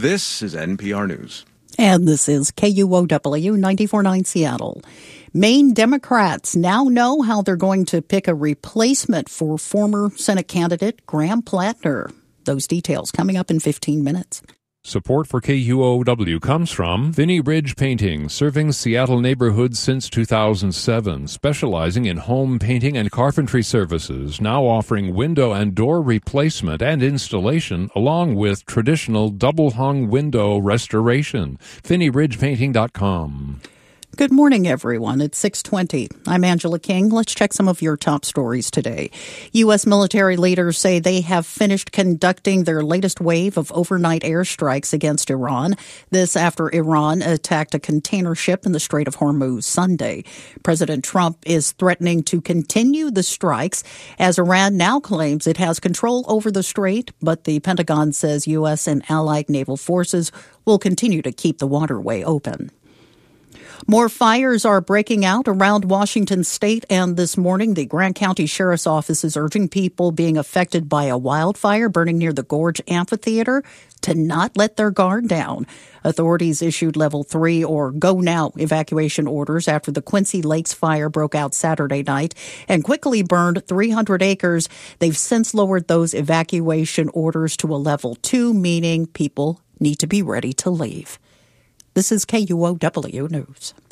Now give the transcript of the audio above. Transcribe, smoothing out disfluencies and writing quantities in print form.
This is NPR News. And this is KUOW 94.9 Seattle. Maine Democrats now know how they're going to pick a replacement for former Senate candidate Graham Plattner. Those details coming up in 15 minutes. Support for KUOW comes from Vinnie Ridge Painting, serving Seattle neighborhoods since 2007, specializing in home painting and carpentry services, now offering window and door replacement and installation, along with traditional double-hung window restoration. VinnieRidgePainting.com. Good morning, everyone. It's 6:20. I'm Angela King. Let's check some of your top stories today. U.S. military leaders say they have finished conducting their latest wave of overnight airstrikes against Iran. This after Iran attacked a container ship in the Strait of Hormuz Sunday. President Trump is threatening to continue the strikes as Iran now claims it has control over the strait, but the Pentagon says U.S. and allied naval forces will continue to keep the waterway open. More fires are breaking out around Washington state, and this morning the Grant County Sheriff's Office is urging people being affected by a wildfire burning near the Gorge Amphitheater to not let their guard down. Authorities issued level 3 or go now evacuation orders after the Quincy Lakes fire broke out Saturday night and quickly burned 300 acres. They've since lowered those evacuation orders to a level 2, meaning people need to be ready to leave. This is KUOW News.